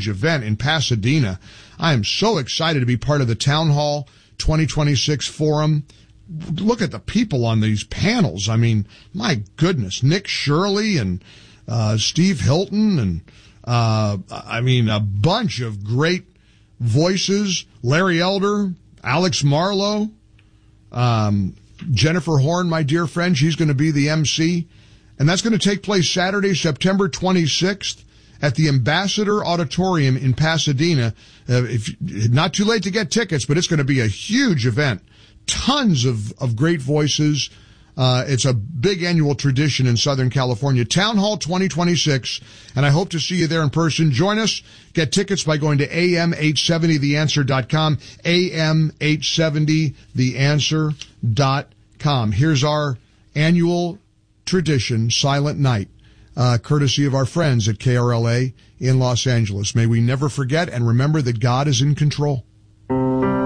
huge event in Pasadena. I am so excited to be part of the Town Hall 2026 Forum. Look at the people on these panels. I mean, my goodness, Nick Shirley and Steve Hilton and a bunch of great voices. Larry Elder, Alex Marlowe, Jennifer Horn, my dear friend, she's going to be the MC. And that's going to take place Saturday, September 26th at the Ambassador Auditorium in Pasadena. Not too late to get tickets, but it's going to be a huge event. Tons of great voices. It's a big annual tradition in Southern California. Town Hall 2026, and I hope to see you there in person. Join us. Get tickets by going to am870theanswer.com, am870theanswer.com. Here's our annual tradition, Silent Night, courtesy of our friends at KRLA in Los Angeles. May we never forget and remember that God is in control.